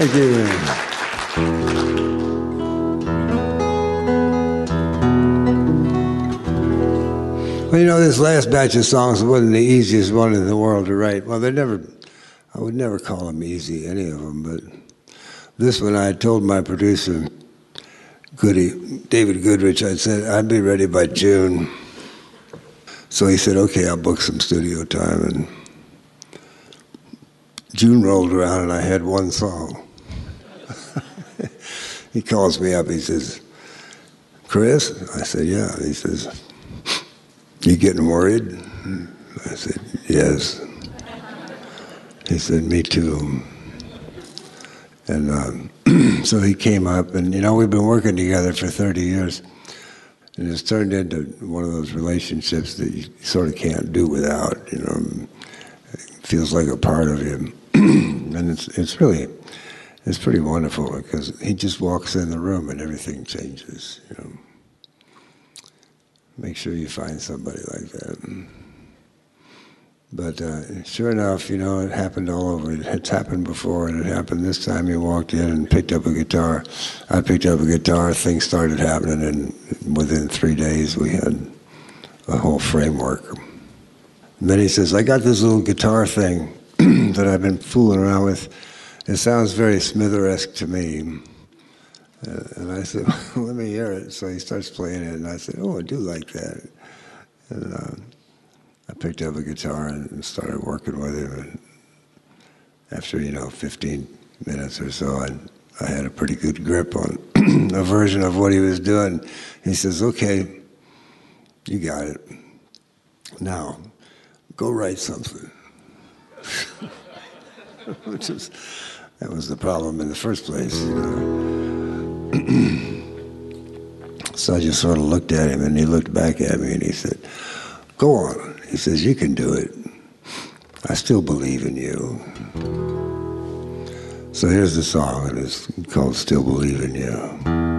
Thank you. Well, you know, this last batch of songs wasn't the easiest one in the world to write. Well, I would never call them easy, any of them, but this one I told my producer, David Goodrich, I said, I'd be ready by June. So he said, okay, I'll book some studio time. And June rolled around and I had one song. He calls me up, he says, Chris? I said, yeah. He says, you getting worried? I said, yes. He said, me too. And so he came up, and, you know, we've been working together for 30 years. And it's turned into one of those relationships that you sort of can't do without, you know. It feels like a part of him. And it's pretty wonderful, because he just walks in the room and everything changes, you know. Make sure you find somebody like that. But sure enough, you know, it happened all over. It's happened before, and it happened this time. He walked in and picked up a guitar. I picked up a guitar. Things started happening, and within 3 days, we had a whole framework. And then he says, I got this little guitar thing that I've been fooling around with. It sounds very Smither-esque to me. And I said, well, let me hear it. So he starts playing it, and I said, oh, I do like that. And I picked up a guitar and started working with him. And after, 15 minutes or so, I had a pretty good grip on a version of what he was doing. He says, okay, you got it. Now, go write something. That was the problem in the first place, you know. So I just sort of looked at him, and he looked back at me, and he said, go on. He says, you can do it. I still believe in you. So here's the song, and it's called Still Believe in You.